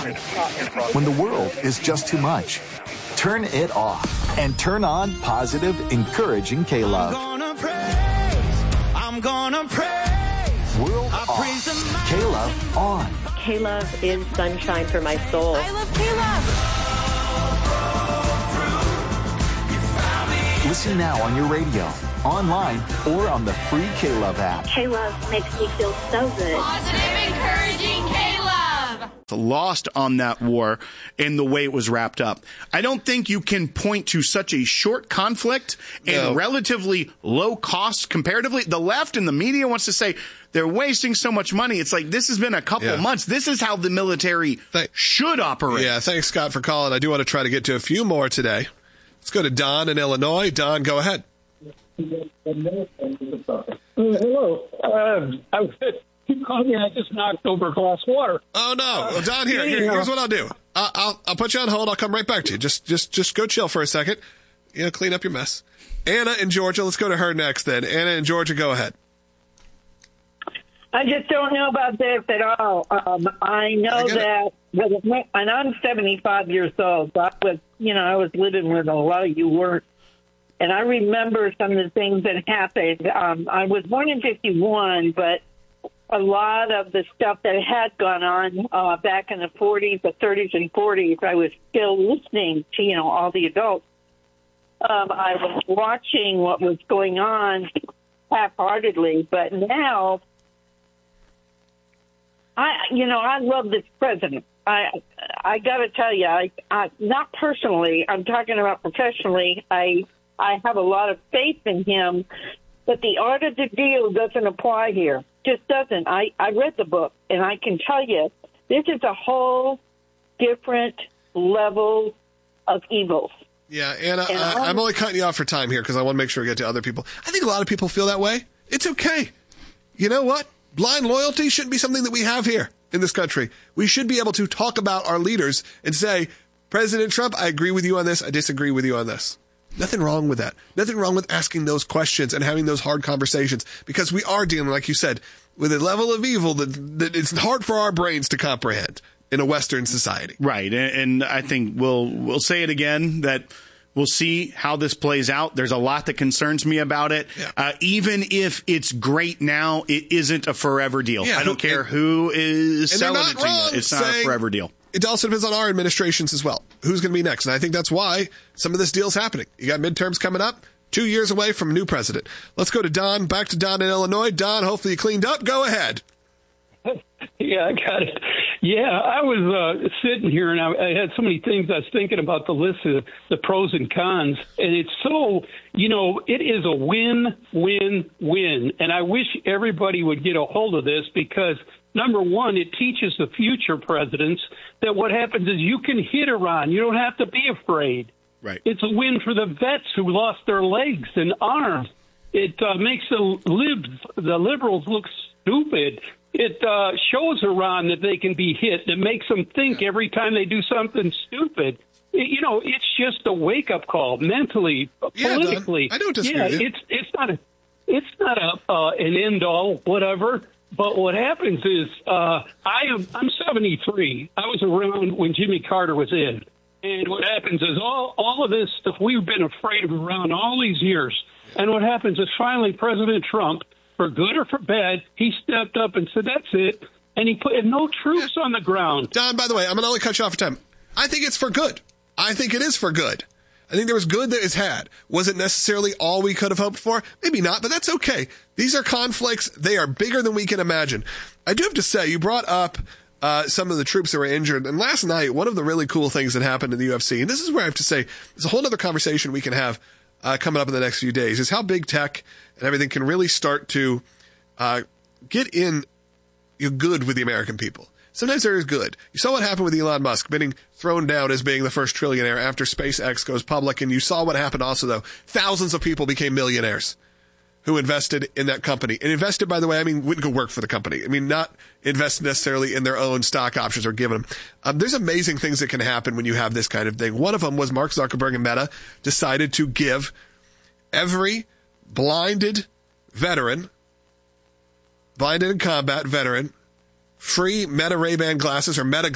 When the world is just too much, turn it off and turn on positive, encouraging K-Love. I'm gonna praise. World off. K-Love on. K-Love is sunshine for my soul. I love K-Love. Listen now on your radio, online, or on the free K-Love app. K-Love makes me feel so good. Positive, encouraging K-Love. Lost on that war in the way it was wrapped up. I don't think you can point to such a short conflict and relatively low cost comparatively. The left and the media wants to say they're wasting so much money. It's like, this has been a couple months. This is how the military should operate. Yeah, thanks, Scott, for calling. I do want to try to get to a few more today. Let's go to Don in Illinois. Don, go ahead. Hello. You called me. I just knocked over a glass of water. Oh, no. Well, Don, here's what I'll do. I'll put you on hold. I'll come right back to you. Just go chill for a second. Clean up your mess. Anna in Georgia. Let's go to her next then. Anna in Georgia, go ahead. I just don't know about this at all. I know that, and I'm 75 years old. So I was living with a lot of you weren't. And I remember some of the things that happened. I was born in 51, but a lot of the stuff that had gone on back in the 40s, the 30s and 40s, I was still listening to, all the adults. I was watching what was going on half-heartedly, but now, I love this president. I got to tell you, I not personally, I'm talking about professionally, I have a lot of faith in him, but the art of the deal doesn't apply here. Just doesn't. I read the book, and I can tell you, this is a whole different level of evils. Yeah, Anna, I'm only cutting you off for time here because I want to make sure we get to other people. I think a lot of people feel that way. It's okay. You know what? Blind loyalty shouldn't be something that we have here in this country. We should be able to talk about our leaders and say, President Trump, I agree with you on this. I disagree with you on this. Nothing wrong with that. Nothing wrong with asking those questions and having those hard conversations because we are dealing, like you said, with a level of evil that it's hard for our brains to comprehend in a Western society. Right. And I think we'll say it again that we'll see how this plays out. There's a lot that concerns me about it. Yeah. Even if it's great now, it isn't a forever deal. Yeah, I don't care who is selling it to you. It's not a forever deal. It also depends on our administrations as well. Who's going to be next? And I think that's why some of this deal's happening. You got midterms coming up, 2 years away from a new president. Let's go to Don, back to Don in Illinois. Don, hopefully you cleaned up. Go ahead. Yeah, I got it. Yeah, I was sitting here, and I had so many things I was thinking about the list of the pros and cons, and it's so, it is a win, win, win, and I wish everybody would get a hold of this because, number one, it teaches the future presidents that what happens is you can hit Iran. You don't have to be afraid. Right. It's a win for the vets who lost their legs and arms. It makes the liberals look stupid. It shows Iran that they can be hit. It makes them think every time they do something stupid. It's just a wake-up call mentally, politically. I don't disagree with you. It's not an end-all, whatever. But what happens is I'm 73. I was around when Jimmy Carter was in. And what happens is all of this stuff we've been afraid of around all these years. And what happens is finally President Trump, for good or for bad, he stepped up and said, that's it. And he put no troops on the ground. Don, by the way, I'm going to only cut you off for time. I think it's for good. I think it is for good. I think there was good that is had. Was it necessarily all we could have hoped for? Maybe not, but that's okay. These are conflicts. They are bigger than we can imagine. I do have to say, you brought up some of the troops that were injured. And last night, one of the really cool things that happened in the UFC, and this is where I have to say, there's a whole other conversation we can have coming up in the next few days, is how big tech and everything can really start to get in good with the American people. Sometimes there is good. You saw what happened with Elon Musk getting thrown down as being the first trillionaire after SpaceX goes public. And you saw what happened also, though. Thousands of people became millionaires who invested in that company. And invested, by the way, I mean, wouldn't go work for the company. I mean, not invest necessarily in their own stock options or given them. There's amazing things that can happen when you have this kind of thing. One of them was Mark Zuckerberg and Meta decided to give every blinded in combat veteran, free Meta Ray-Ban glasses or Meta